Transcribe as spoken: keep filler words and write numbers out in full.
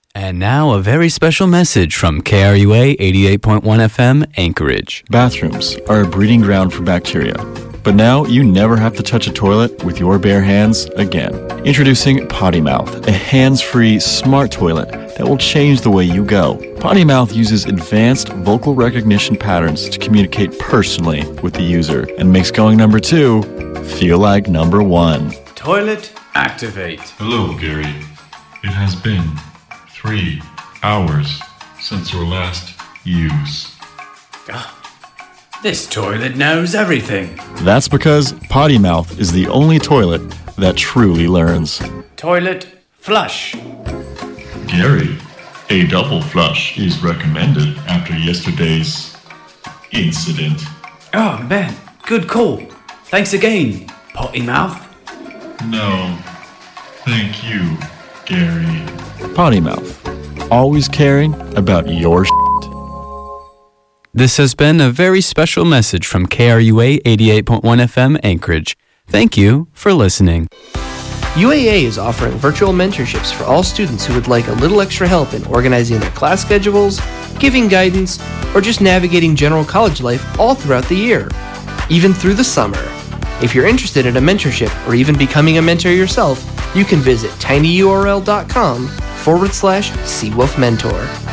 And now a very special message from K R U A eighty-eight point one F M, Anchorage. Bathrooms are a breeding ground for bacteria. But now you never have to touch a toilet with your bare hands again. Introducing Potty Mouth, a hands-free smart toilet that will change the way you go. Potty Mouth uses advanced vocal recognition patterns to communicate personally with the user and makes going number two feel like number one. Toilet activate. Hello, Gary. It has been three hours since your last use. Oh, this toilet knows everything. That's because Potty Mouth is the only toilet that truly learns. Toilet flush. Gary, a double flush is recommended after yesterday's incident. Oh, man, good call. Thanks again, Potty Mouth. No, thank you, Gary. Potty Mouth, always caring about your shit. This has been a very special message from K R U A eighty-eight point one F M, Anchorage. Thank you for listening. U A A is offering virtual mentorships for all students who would like a little extra help in organizing their class schedules, giving guidance, or just navigating general college life all throughout the year, even through the summer. If you're interested in a mentorship or even becoming a mentor yourself, you can visit tinyurl.com forward slash Seawolf Mentor.